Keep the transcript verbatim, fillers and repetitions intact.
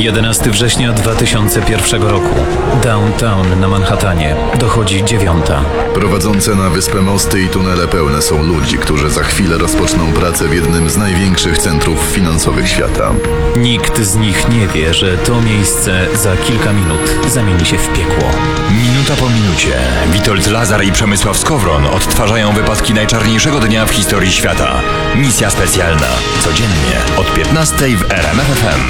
jedenastego września dwa tysiące pierwszego roku. Downtown na Manhattanie. Dochodzi dziewiąta. Prowadzące na wyspę mosty i tunele pełne są ludzi, którzy za chwilę rozpoczną pracę w jednym z największych centrów finansowych świata. Nikt z nich nie wie, że to miejsce za kilka minut zamieni się w piekło. Minuta po minucie Witold Lazar i Przemysław Skowron odtwarzają wypadki najczarniejszego dnia w historii świata. Misja specjalna. Codziennie od piętnastej w R M F F M.